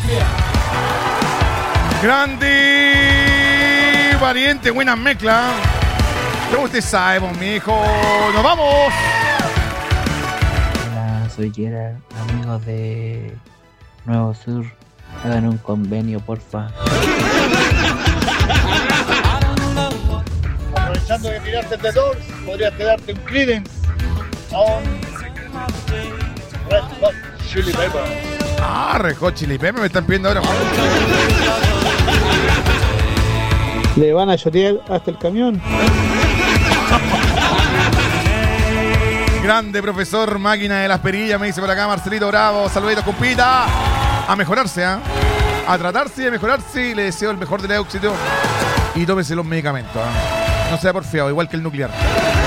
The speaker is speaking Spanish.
Grande Pariente, buena mezcla. ¿Cómo usted sabe, pues, mi hijo? ¡Nos vamos! Hola, soy Gerard, amigos de Nuevo Sur. Hagan un convenio, porfa. Aprovechando que tiraste el de Doors, podrías quedarte un Creedence a un Red Hot Chili Pepper. Red Hot Chili Pepper me están pidiendo ahora. Le van a chotear hasta el camión. Grande profesor, máquina de las perillas, me dice por acá Marcelito Bravo. Saluditos, compita. A mejorarse, ¿eh? A tratarse y a mejorarse. Le deseo el mejor del éxito. Y tómese los medicamentos, ¿eh? No sea porfiado, igual que el nuclear.